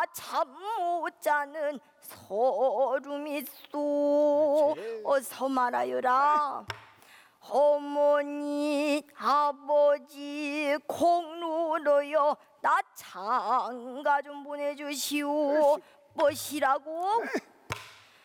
잠 못 자는 서름 있소. 어서 말하여라. 어머니 아버지 공루로여 나 장가 좀 보내주시오. 무엇이라고?